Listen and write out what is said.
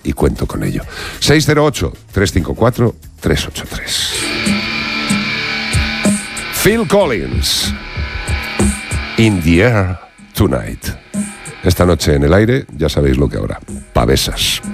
y cuento con ello. 608-354-383. Phil Collins, In the Air Tonight. Esta noche en el aire, ya sabéis lo que habrá. Pavesas.